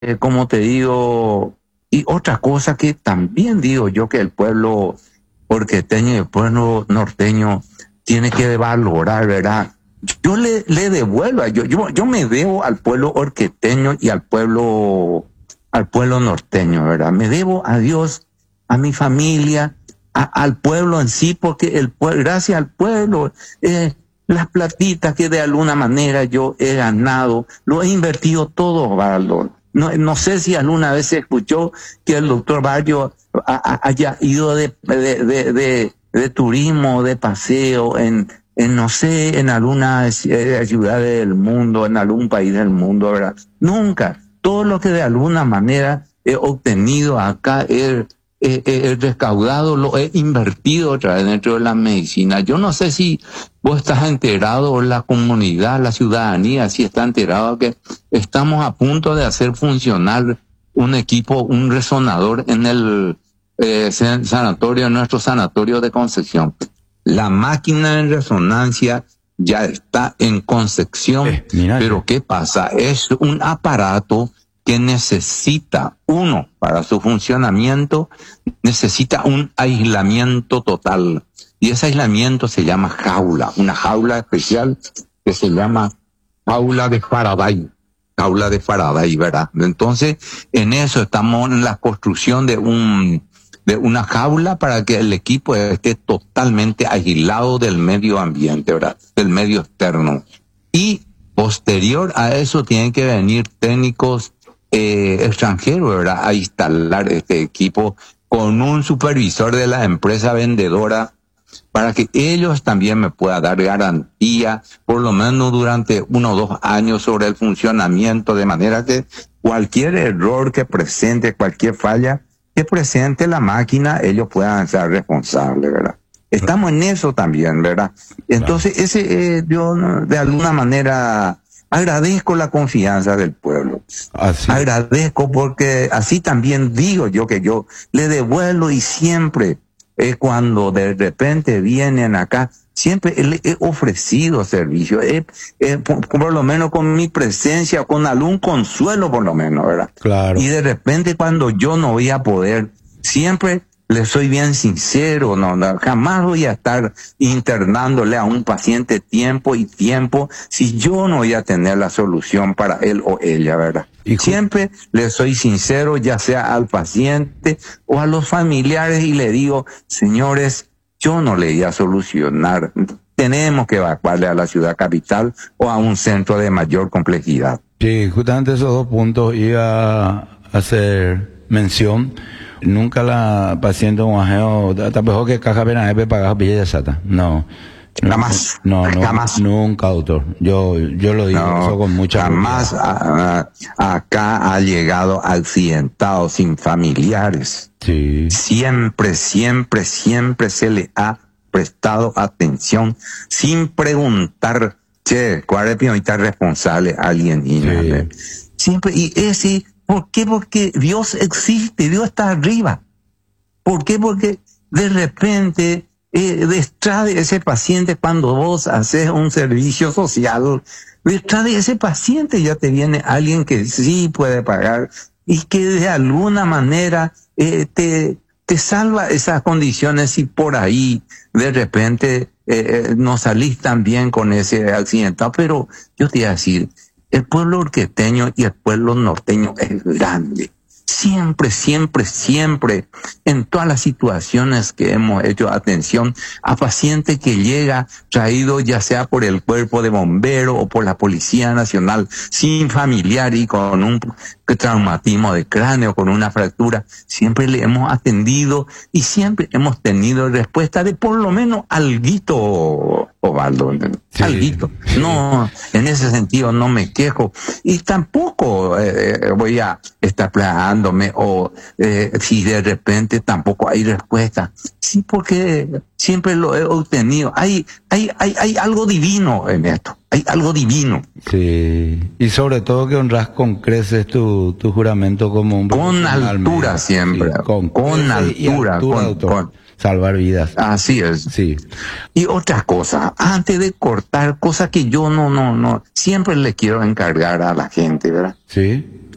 como te digo, y otra cosa que también digo yo que el pueblo orqueteño y el pueblo norteño tiene que valorar, ¿verdad? Yo le devuelvo, yo me debo al pueblo orqueteño y al pueblo norteño, ¿verdad? Me debo a Dios, a mi familia, al pueblo en sí, porque el pueblo, gracias al pueblo, las platitas que de alguna manera yo he ganado, lo he invertido todo, Valdo. No sé si alguna vez se escuchó que el doctor Barrio haya ido de turismo, de paseo no sé, en alguna ciudad del mundo, en algún país del mundo, ¿verdad? Nunca. Todo lo que de alguna manera he obtenido acá, he recaudado, lo he invertido otra vez dentro de la medicina. Yo no sé si vos estás enterado, o la comunidad, la ciudadanía, si está enterado que estamos a punto de hacer funcionar un equipo, un resonador en el sanatorio, en nuestro sanatorio de Concepción. La máquina de resonancia ya está en Concepción, pero ¿qué pasa? Es un aparato que necesita, uno, para su funcionamiento, necesita un aislamiento total. Y ese aislamiento se llama jaula, una jaula especial que se llama jaula de Faraday, ¿verdad? Entonces, en eso estamos en la construcción de una jaula para que el equipo esté totalmente aislado del medio ambiente, ¿verdad? Del medio externo. Y posterior a eso tienen que venir técnicos extranjeros, ¿verdad? A instalar este equipo con un supervisor de la empresa vendedora para que ellos también me puedan dar garantía, por lo menos durante 1 o 2 años sobre el funcionamiento, de manera que cualquier error que presente, cualquier falla que presente la máquina, ellos puedan ser responsables, ¿verdad? Estamos en eso también, ¿verdad? Entonces, yo de alguna manera agradezco la confianza del pueblo. Agradezco porque así también digo yo que yo le devuelvo y siempre, cuando de repente vienen acá, siempre le he ofrecido servicio, por lo menos con mi presencia, con algún consuelo por lo menos, ¿verdad? Claro. Y de repente cuando yo no voy a poder, siempre le soy bien sincero, jamás voy a estar internándole a un paciente tiempo y tiempo si yo no voy a tener la solución para él o ella, ¿verdad? Siempre le soy sincero, ya sea al paciente o a los familiares, y le digo, señores, yo no le voy a solucionar. Tenemos que evacuarle a la ciudad capital o a un centro de mayor complejidad. Sí, justamente esos 2 puntos iba a hacer mención. Nunca la paciente un ajeo, tampoco que caja pena pagar billete de sata. No. Jamás. Jamás. Nunca, doctor. Yo lo digo eso con mucha jamás acá ha llegado accidentado, sin familiares. Sí. Siempre se le ha prestado atención sin preguntar, che, ¿cuál es el responsable? Alguien. Sí. Siempre, y ese, ¿por qué? Porque Dios existe, Dios está arriba. ¿Por qué? Porque de repente, detrás de ese paciente, cuando vos haces un servicio social, detrás de ese paciente ya te viene alguien que sí puede pagar y que de alguna manera te salva esas condiciones, y por ahí de repente no salís tan bien con ese accidentado. Pero yo te iba a decir, el pueblo orqueteño y el pueblo norteño es grande. Siempre, en todas las situaciones que hemos hecho atención a paciente que llega traído ya sea por el cuerpo de bombero o por la Policía Nacional, sin familiar y con un traumatismo de cráneo, con una fractura, siempre le hemos atendido y siempre hemos tenido respuesta de por lo menos alguito, Osvaldo. Sí. Alguito. No, en ese sentido no me quejo, y tampoco voy a estar plagándome o si de repente tampoco hay respuesta. Sí, porque siempre lo he obtenido. Hay algo divino en esto. Hay algo divino. Sí. Y sobre todo que honras con creces tu juramento como un con altura siempre. Sí, con altura. Con salvar vidas. Así es. Sí. Y otra cosa, antes de cortar, cosa que yo no, siempre le quiero encargar a la gente, ¿verdad? Sí.